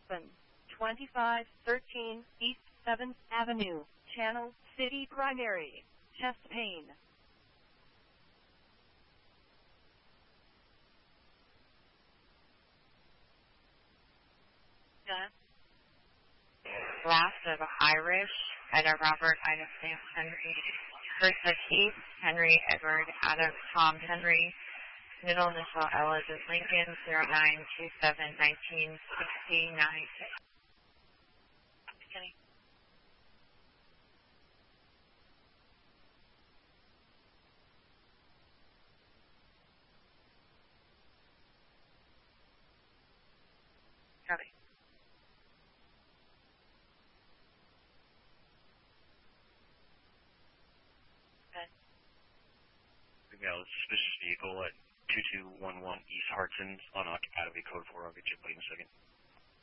open. 2513 East 7th Avenue, Channel City Primary, chest pain. Last of Irish, Ida Robert, Ida Sam Henry, Bertha Keith, Henry Edward, Adam Tom Henry, middle initial L is Lincoln, 09271969. Kenny. Copy. Email suspicious vehicle at 2211 East Hartson, unoccupied. I'll be code 4. I'll get you played in a second.